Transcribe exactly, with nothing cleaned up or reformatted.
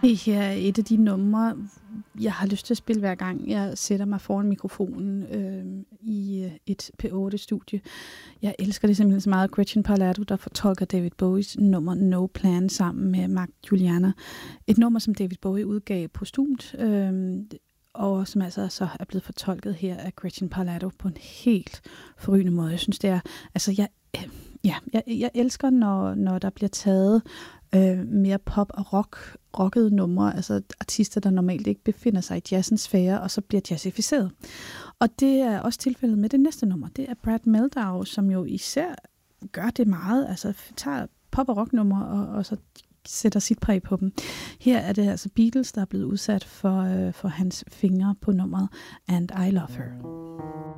Det her er et af de numre, jeg har lyst til at spille hver gang jeg sætter mig foran mikrofonen øh, i et P otte-studie. Jeg elsker det simpelthen så meget. Gretchen Parlato, der fortolker David Bowies nummer No Plan sammen med Mark Juliana. Et nummer, som David Bowie udgav postumt, øh, og som altså så er blevet fortolket her af Gretchen Parlato på en helt forrygende måde. Jeg synes, det er... Altså, jeg, ja, jeg, jeg elsker, når, når der bliver taget øh, mere pop og rock, rockede numre, altså artister, der normalt ikke befinder sig i jazzens sfære, og så bliver jazzificeret. Og det er også tilfældet med det næste nummer. Det er Brad Mehldau, som jo især gør det meget, altså tager pop- og rocknumre, og, og så sætter sit præg på dem. Her er det altså Beatles, der er blevet udsat for, øh, for hans fingre på nummeret And I Love Her.